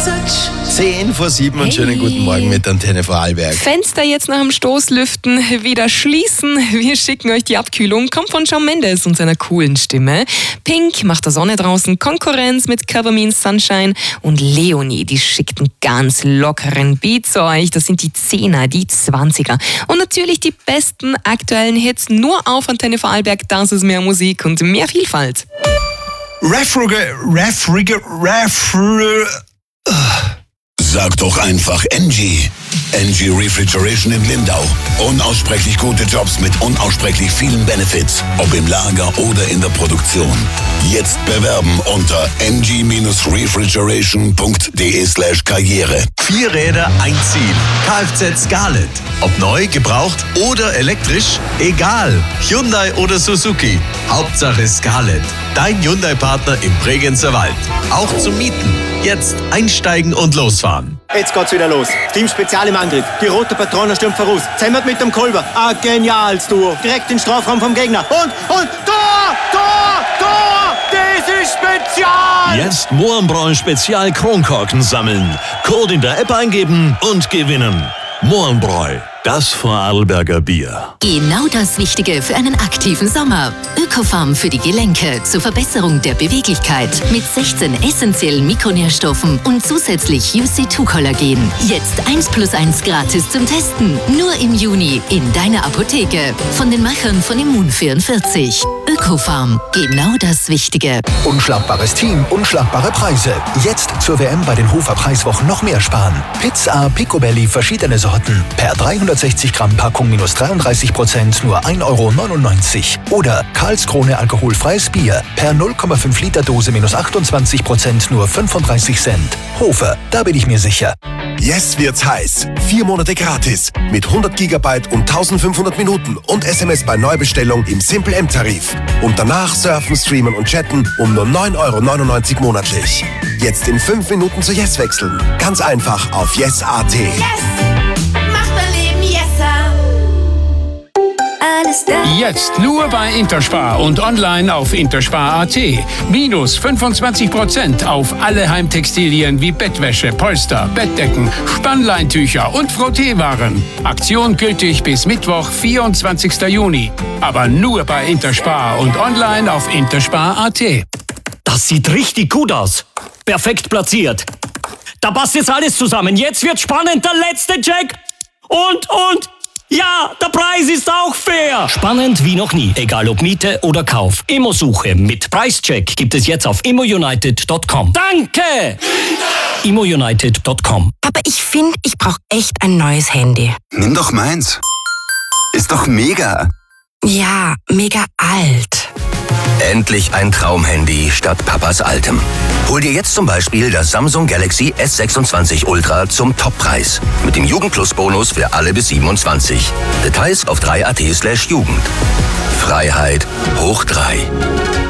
10 vor 7 und schönen guten Morgen mit Antenne Vorarlberg. Fenster jetzt nach dem Stoßlüften wieder schließen. Wir schicken euch die Abkühlung. Kommt von Shawn Mendes und seiner coolen Stimme. Pink macht der Sonne draußen Konkurrenz mit Cover Me in Sunshine. Und Leonie, die schickt einen ganz lockeren Beat zu euch. Das sind die 10er, die 20er. Und natürlich die besten aktuellen Hits nur auf Antenne Vorarlberg. Das ist mehr Musik und mehr Vielfalt. Sag doch einfach Engie. Engie Refrigeration in Lindau. Unaussprechlich gute Jobs mit unaussprechlich vielen Benefits. Ob im Lager oder in der Produktion. Jetzt bewerben unter engie-refrigeration.de/karriere. 4 Räder, ein Ziel. Kfz Scarlett. Ob neu, gebraucht oder elektrisch, egal. Hyundai oder Suzuki. Hauptsache Scarlett. Dein Hyundai-Partner im Bregenzer Wald. Auch zum Mieten. Jetzt einsteigen und losfahren. Jetzt geht's wieder los. Team Spezial im Angriff. Die rote Patrone stürmt voraus. Zemmert mit dem Kolber. Ein geniales Duo. Direkt in den Strafraum vom Gegner. Und Tor! Das ist Spezial! Jetzt Mohrenbräu Spezial Kronkorken sammeln. Code in der App eingeben und gewinnen. Mohrenbräu, das Vorarlberger Bier. Genau das Wichtige für einen aktiven Sommer. Ökofarm für die Gelenke zur Verbesserung der Beweglichkeit mit 16 essentiellen Mikronährstoffen und zusätzlich UC2-Kollagen. Jetzt 1+1 gratis zum Testen. Nur im Juni in deiner Apotheke. Von den Machern von Immun44. Ökofarm, genau das Wichtige. Unschlagbares Team, unschlagbare Preise. Jetzt zur WM bei den Hofer Preiswochen noch mehr sparen. Pizza Picobelli, verschiedene Sorten. Per 360 Gramm Packung minus 33%, nur 1,99 €. Oder Karlskrone alkoholfreies Bier. Per 0,5 Liter Dose minus 28%, nur 35 Cent. Hofer, da bin ich mir sicher. Jetzt wird's heiß. 4 Monate gratis. Mit 100 GB und 1500 Minuten und SMS bei Neubestellung im Simple M-Tarif. Und danach surfen, streamen und chatten um nur 9,99 € monatlich. Jetzt in 5 Minuten zu Yes wechseln. Ganz einfach auf yes.at. Yes! Macht mein Leben yesser! Alles da. Jetzt nur bei Interspar und online auf interspar.at. Minus 25% auf alle Heimtextilien wie Bettwäsche, Polster, Bettdecken, Spannleintücher und Frotteewaren. Aktion gültig bis Mittwoch, 24. Juni. Aber nur bei Interspar und online auf interspar.at. Das sieht richtig gut aus. Perfekt platziert. Da passt jetzt alles zusammen. Jetzt wird spannend. Der letzte Check. Und. Ja, der Preis ist auch fair. Spannend wie noch nie. Egal ob Miete oder Kauf. Immosuche mit Preischeck gibt es jetzt auf immounited.com. Danke! immounited.com. Aber ich finde, ich brauche echt ein neues Handy. Nimm doch meins. Ist doch mega. Ja, mega alt. Endlich ein Traumhandy statt Papas altem. Hol dir jetzt zum Beispiel das Samsung Galaxy S26 Ultra zum Toppreis. Mit dem Jugendplus-Bonus für alle bis 27. Details auf 3.at/Jugend. Freiheit hoch 3.